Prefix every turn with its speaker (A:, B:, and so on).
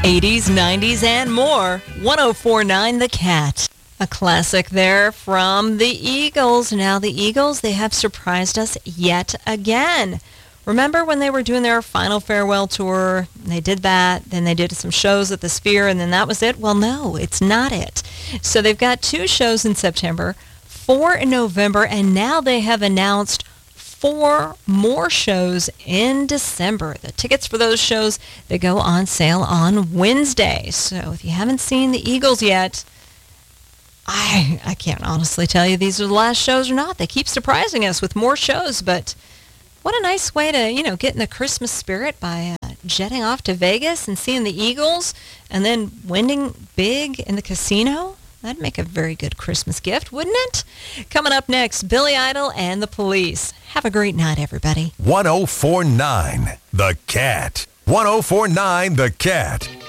A: 80s, 90s, and more. 104.9 The Cat. A classic there from the Eagles. Now the Eagles, they have surprised us yet again. Remember when they were doing their final farewell tour? They did that, then they did some shows at the Sphere, and then that was it? Well, no, it's not it. So they've got 2 shows in September, 4 in November, and now they have announced 4 more shows in December. The tickets for those shows, they go on sale on Wednesday. So if you haven't seen the Eagles yet, I can't honestly tell you these are the last shows or not. They keep surprising us with more shows, but what a nice way to, get in the Christmas spirit by jetting off to Vegas and seeing the Eagles and then winning big in the casino. That'd make a very good Christmas gift, wouldn't it? Coming up next, Billy Idol and the Police. Have a great night, everybody.
B: 104.9 The Cat. 104.9 The Cat.